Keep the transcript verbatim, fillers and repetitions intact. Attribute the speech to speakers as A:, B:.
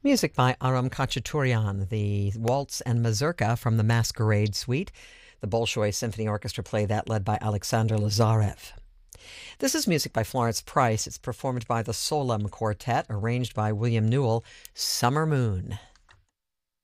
A: Music by Aram Khachaturian, the Waltz and Mazurka from the Masquerade Suite. The Bolshoi Symphony Orchestra play that, led by Alexander Lazarev. This is music by Florence Price. It's performed by the Solem Quartet, arranged by William Newell. Summer Moon.